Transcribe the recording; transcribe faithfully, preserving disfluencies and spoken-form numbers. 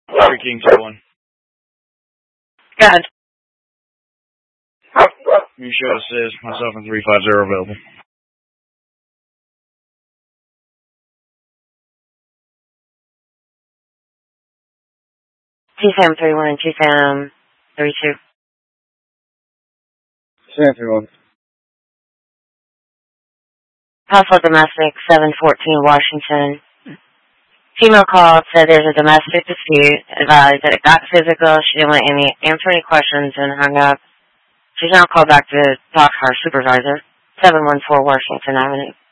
Three King two one. Go ahead. You show says myself and three five zero available. T Sam three one and T Sam three two. Sam three one. Household domestic seven fourteen Washington. Female called, said there's a domestic dispute, advised that it got physical, she didn't want any answer any questions and hung up. She's now called back to talk to her supervisor, seven one four Washington Avenue.